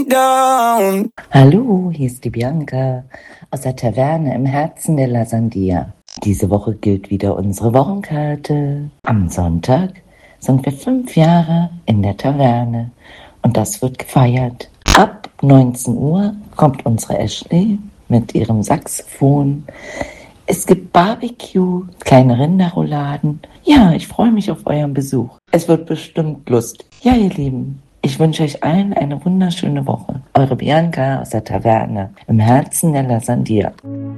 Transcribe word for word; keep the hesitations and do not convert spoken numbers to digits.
down. Hallo, hier ist die Bianca aus der Taverne im Herzen der La Sandia. Diese Woche gilt wieder unsere Wochenkarte. Am Sonntag sind wir fünf Jahre in der Taverne und das wird gefeiert. Ab neunzehn Uhr kommt unsere Ashley mit ihrem Saxophon. Es gibt Barbecue, kleine Rinderrouladen. Ja, ich freue mich auf euren Besuch. Es wird bestimmt lustig. Ja, ihr Lieben, ich wünsche euch allen eine wunderschöne Woche. Eure Bianca aus der Taverne im Herzen der La Sandia.